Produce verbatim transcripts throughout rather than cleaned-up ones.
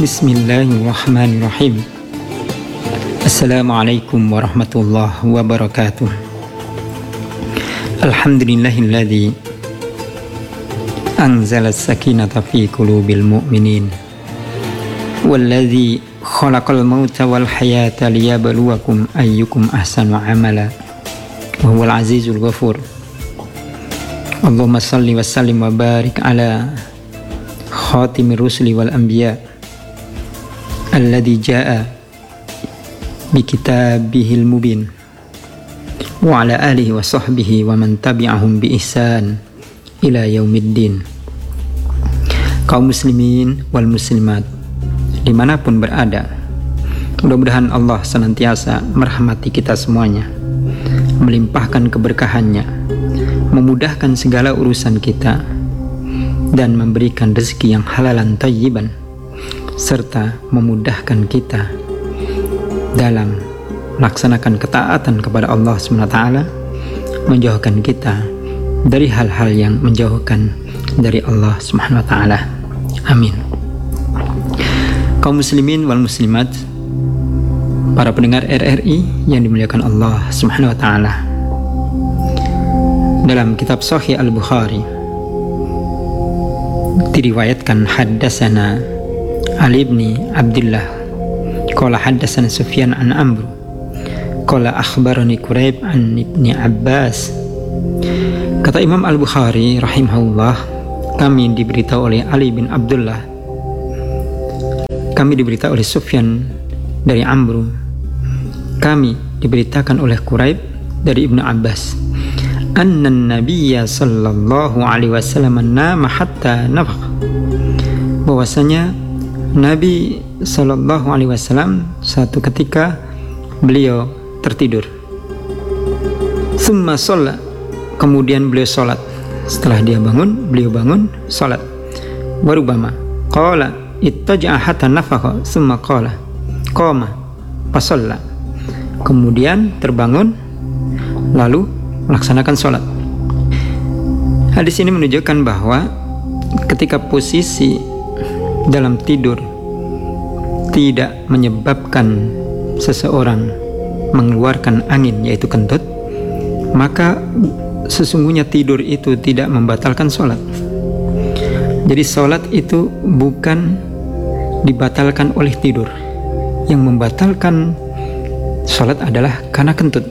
Bismillahirrahmanirrahim. Assalamualaikum warahmatullahi wabarakatuh. Alhamdulillahilladzi anzala as-sakinata fi qulubil mu'minin walladzi khalaqal mauta wal hayata liyabluwakum ayyukum ahsanu amala wa huwal azizul ghafur. Allahumma salli wa sallim wa barik ala khatimir rusuli wal anbiya alladzi jaa bi kitabihil mubin wa ala alihi wa sahbihi wa man tabi'ahum bi ihsan ila yaumiddin. Kaum muslimin wal muslimat dimanapun berada, mudah-mudahan Allah senantiasa merahmati kita semuanya, melimpahkan keberkahannya, memudahkan segala urusan kita, dan memberikan rezeki yang halalan thayyiban, serta memudahkan kita dalam melaksanakan ketaatan kepada Allah subhanahu wa taala, menjauhkan kita dari hal-hal yang menjauhkan dari Allah subhanahu wa taala. Amin. Kaum muslimin wal muslimat, para pendengar R R I yang dimuliakan Allah subhanahu wa taala, dalam kitab Sahih Al-Bukhari diriwayatkan haddatsana Ali bin Abdullah qala haddatsana Sufyan an Amr qala akhbarani Quraib an Ibni Abbas. Kata Imam Al-Bukhari rahimahullah, kami diberitahu oleh Ali bin Abdullah, kami diberitahu oleh Sufyan dari Amr, kami diberitakan oleh Quraib dari Ibnu Abbas, anna nabiyya sallallahu alaihi wasallam nama hatta nafakh, bahwasanya Nabi sallallahu alaihi wasallam satu ketika beliau tertidur. Summa sholat, kemudian beliau sholat. Setelah dia bangun, beliau bangun sholat. Warubama qala ittaja'a hatta nafakha summa qala qama fasalla, kemudian terbangun lalu melaksanakan sholat. Hadis ini menunjukkan bahwa ketika posisi dalam tidur tidak menyebabkan seseorang mengeluarkan angin, yaitu kentut, maka sesungguhnya tidur itu tidak membatalkan sholat. Jadi sholat itu bukan dibatalkan oleh tidur. Yang membatalkan sholat adalah karena kentut.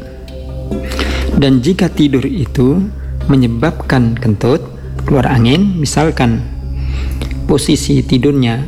Dan jika tidur itu menyebabkan kentut, keluar angin, misalkan posisi tidurnya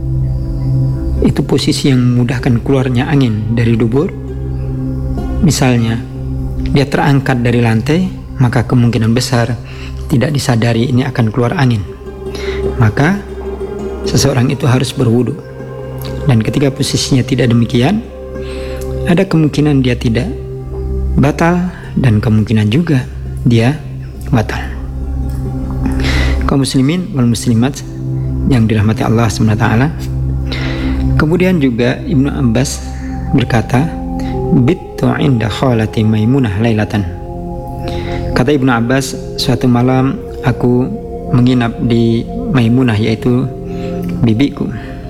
itu posisi yang memudahkan keluarnya angin dari dubur, misalnya dia terangkat dari lantai, maka kemungkinan besar tidak disadari ini akan keluar angin, maka seseorang itu harus berwudu. Dan ketika posisinya tidak demikian, ada kemungkinan dia tidak batal dan kemungkinan juga dia batal. Kaum muslimin wal muslimat yang dirahmati Allah subhanahu wa taala, kemudian juga Ibnu Abbas berkata, bittu inda khalati Maimunah lailatan. Kata Ibnu Abbas, suatu malam aku menginap di Maimunah, yaitu bibiku.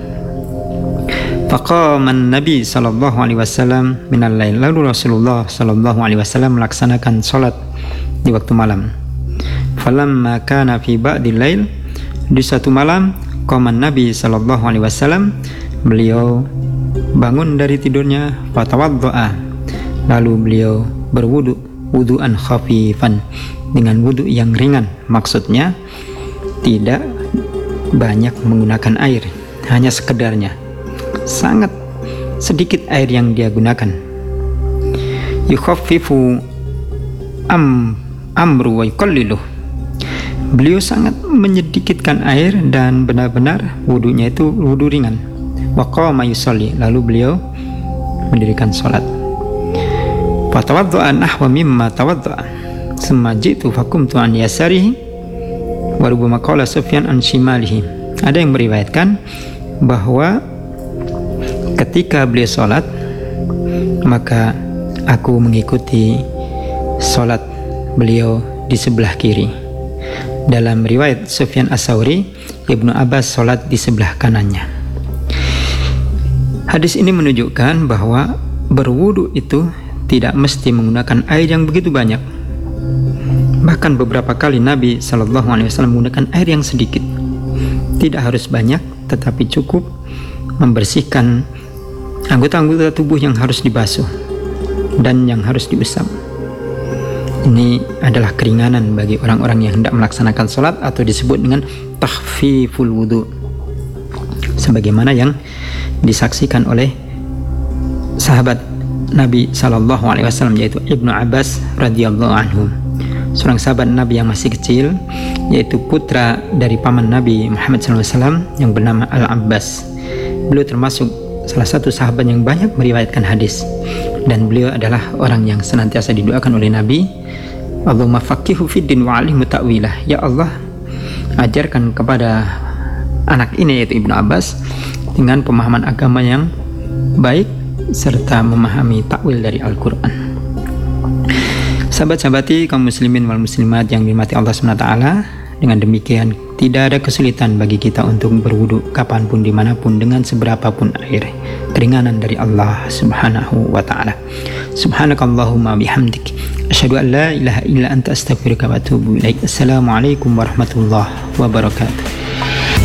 Faqaman Nabi sallallahu alaihi wasallam minal lail, lalu Rasulullah sallallahu alaihi wasallam melaksanakan salat di waktu malam. Falamma kana fi ba'dil lail, di satu malam qaman Nabi sallallahu alaihi wasallam, beliau bangun dari tidurnya, fatawaddoa, lalu beliau berwudu, wudu'an khafifan, dengan wudu yang ringan, maksudnya tidak banyak menggunakan air, hanya sekedarnya, sangat sedikit air yang dia gunakan. Yukhaffifu am amru wa yuqalliluh, beliau sangat menyedikitkan air dan benar-benar wudunya itu wudu ringan. Wa qama yusalli, lalu beliau mendirikan salat. Fatawadda'a nahwa mimma tawadda'a summa ji'tu fakumtu an yasarihi wa rubbama qala Sufyan an shimalihi. Ada yang meriwayatkan bahwa ketika beliau salat, maka aku mengikuti salat beliau di sebelah kiri. Dalam riwayat Sufyan As-Tsauri, Ibnu Abbas salat di sebelah kanannya. Hadis ini menunjukkan bahwa berwudu itu tidak mesti menggunakan air yang begitu banyak. Bahkan beberapa kali Nabi shallallahu alaihi wasallam menggunakan air yang sedikit. Tidak harus banyak, tetapi cukup membersihkan anggota-anggota tubuh yang harus dibasuh dan yang harus diusap. Ini adalah keringanan bagi orang-orang yang hendak melaksanakan sholat, atau disebut dengan takhfiful wudu, sebagaimana yang disaksikan oleh sahabat Nabi Shallallahu Alaihi Wasallam, yaitu Ibnu Abbas radhiyallahu anhu, seorang sahabat Nabi yang masih kecil, yaitu putra dari paman Nabi Muhammad shallallahu alaihi wasallam yang bernama Al-Abbas. Beliau termasuk salah satu sahabat yang banyak meriwayatkan hadis, dan beliau adalah orang yang senantiasa didoakan oleh Nabi, Allahumma faqihu fiddin wa alimhu ta'wilah. Ya Allah, ajarkan kepada anak ini, yaitu Ibnu Abbas, dengan pemahaman agama yang baik serta memahami takwil dari Al-Quran. Sahabat-sahabati kaum muslimin wal muslimat yang dirahmati Allah subhanahu wa taala, dengan demikian tidak ada kesulitan bagi kita untuk berwudu kapanpun, dimanapun, dengan seberapapun air. Keringanan dari Allah subhanahu wa ta'ala. Subhanakallahumma bihamdik, asyhadu an la ilaha illa anta astaghfiruka wa atubu ilaik. Assalamualaikum warahmatullahi wabarakatuh.